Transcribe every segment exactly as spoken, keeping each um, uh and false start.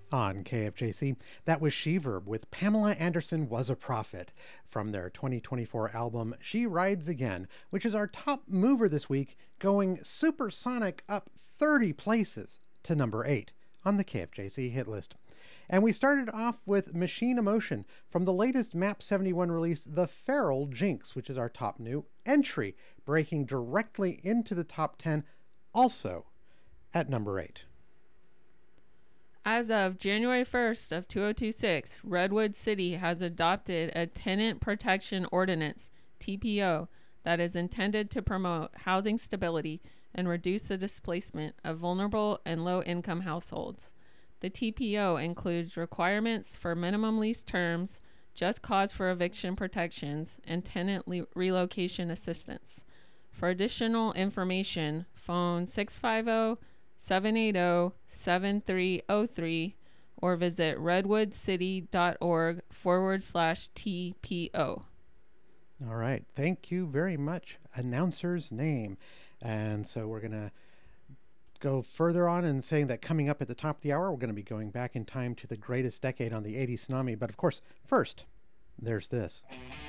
On K F J C, that was She-Verb with Pamela Anderson Was a Prophet from their twenty twenty-four album She Rides Again, which is our top mover this week, going supersonic up thirty places to number eight on the K F J C hit list. And we started off with Machine Emotion from the latest Map seventy-one release, The Feral Jinx, which is our top new entry, breaking directly into the top ten, also at number eight. As of January first of two thousand twenty-six, Redwood City has adopted a Tenant Protection Ordinance, T P O, that is intended to promote housing stability and reduce the displacement of vulnerable and low-income households. The T P O includes requirements for minimum lease terms, just cause for eviction protections, and tenant le- relocation assistance. For additional information, phone six five zero, seven eight zero, seven three zero three or visit redwoodcity.org forward slash TPO. All right. Thank you very much, announcer's name. And so we're going to go further on and saying that coming up at the top of the hour, we're going to be going back in time to the greatest decade on the eighties Tsunami. But of course, first, there's this.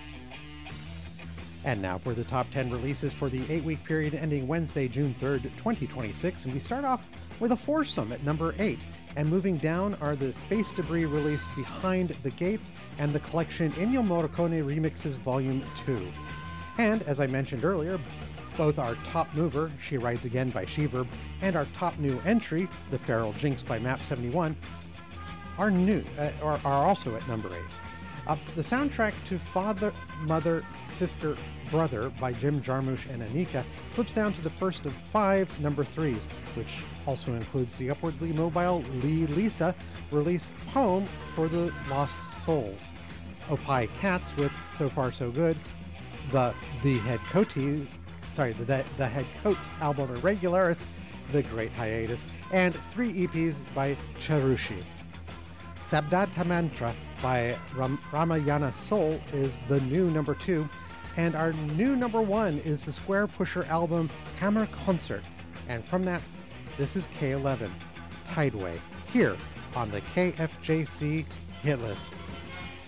And now for the top ten releases for the eight-week period ending Wednesday, June third, twenty twenty-six. And we start off with a foursome at number eight. And moving down are the Space Debris release Behind the Gates and the collection Ennio Morricone Remixes Volume two. And as I mentioned earlier, both our top mover, She Rides Again by She-Verb, and our top new entry, The Feral Jinx by Map seventy-one, are new, uh, are, are also at number eight. Uh, the soundtrack to Father, Mother, Sister, Brother by Jim Jarmusch and Anika slips down to the first of five number threes, which also includes the upwardly mobile Lee Lisa release Poem for the Lost Souls. Opie Katz with So Far So Good, the the Head Coaties, sorry, the, the Head Coats album Irregularis, The Great Hiatus, and three E Ps by Charushi. Sabdata Mantra by Ram- Ramayana Soul is the new number two, and our new number one is the Square Pusher album Hammer Concert, and from that, this is K eleven, Tideway, here on the K F J C hit list.